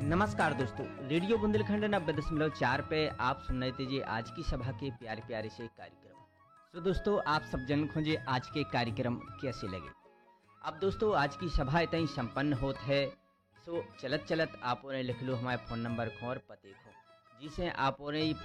नमस्कार दोस्तों, रेडियो बुंदेलखंड 90.4 पे आप सुन रहे थे जी आज की सभा के प्यारे प्यारे से कार्यक्रम। तो दोस्तों आप सब जन खोजे आज के कार्यक्रम कैसे लगे। अब दोस्तों आज की सभा इतना ही संपन्न होत है। सो चलत चलत आप लिख लो हमारे फ़ोन नंबर को और पते को, जिसे आप